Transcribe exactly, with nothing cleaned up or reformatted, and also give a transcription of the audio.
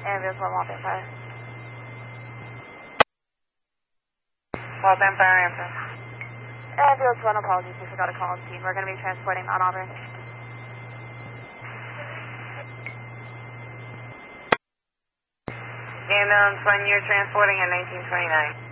Ambulance one, Waltham Fire. Waltham Fire answer. Ambulance one, apologies, we forgot to call on scene. We're going to be transporting Mount Auburn. Ambulance one, you're transporting at nineteen twenty-nine.